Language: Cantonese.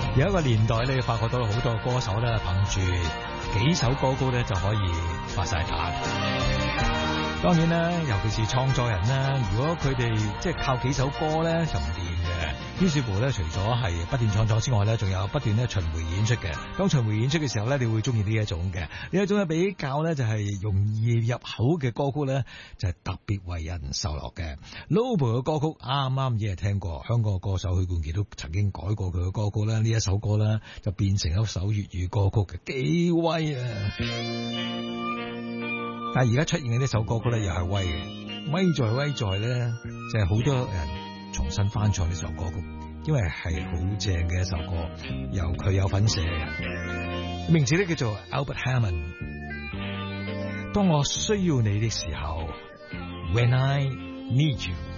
有一個年代咧，發覺到好多歌手咧，憑住幾首歌曲咧就可以發晒達。當然啦，尤其是創作人啦，如果佢哋即係靠幾首歌咧就唔掂嘅。於是乎咧，除咗係不斷創作之外咧，仲有不斷咧巡迴演出嘅。當巡迴演出嘅時候咧，你會中意呢一種嘅。呢一種咧比較咧就係容易入口嘅歌曲咧，就係特別為人受落嘅。Lobo 嘅歌曲啱啱亦係聽過，香港嘅歌手許冠傑都曾經改過佢嘅歌曲啦。呢一首歌咧就變成一首粵語歌曲嘅，幾威啊！但係而家出現嘅呢首歌曲咧，又係威嘅，威在咧，就係好多人重新翻唱呢首歌曲，因為係好正嘅一首歌，由佢有份寫嘅，名字咧叫做 Albert Hammond。當我需要你的時候 ，When I Need You。